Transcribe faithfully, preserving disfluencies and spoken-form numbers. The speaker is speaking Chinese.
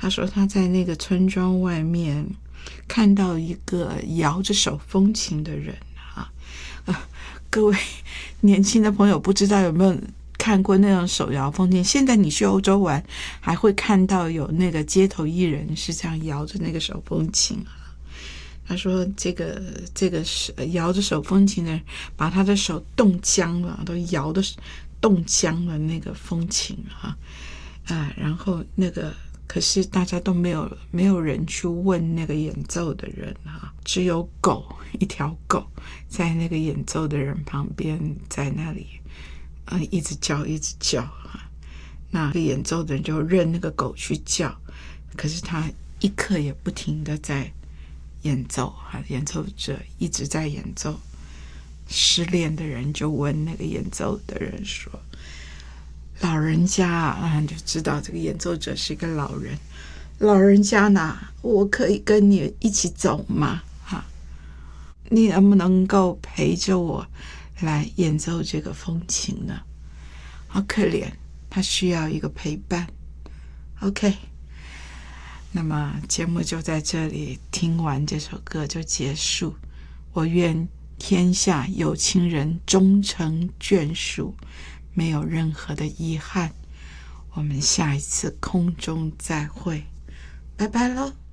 他说他在那个村庄外面看到一个摇着手风琴的人啊，呃，各位年轻的朋友不知道有没有看过那种手摇风琴？现在你去欧洲玩，还会看到有那个街头艺人是这样摇着那个手风琴啊。他说这个这个摇着手风琴的人，把他的手冻僵了，都摇的冻僵了那个风琴啊，啊，然后那个可是大家都没有没有人去问那个演奏的人啊，只有狗，一条狗在那个演奏的人旁边，在那里呃一直叫一直叫啊。那个演奏的人就任那个狗去叫，可是他一刻也不停的在演奏啊，演奏者一直在演奏。失恋的人就问那个演奏的人说：“老人家啊，就知道这个演奏者是一个老人。老人家呢，我可以跟你一起走吗？哈，你能不能够陪着我来演奏这个风琴呢？”好可怜，他需要一个陪伴。OK。那么节目就在这里，听完这首歌就结束。我愿天下有情人终成眷属，没有任何的遗憾。我们下一次空中再会，拜拜喽。